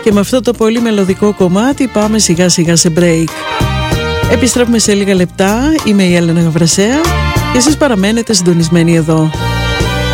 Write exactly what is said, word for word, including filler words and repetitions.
Και με αυτό το πολύ μελωδικό κομμάτι πάμε σιγά σιγά σε break. Επιστρέφουμε σε λίγα λεπτά. Είμαι η Έλενα Γαβρασέα και εσείς παραμένετε συντονισμένοι εδώ.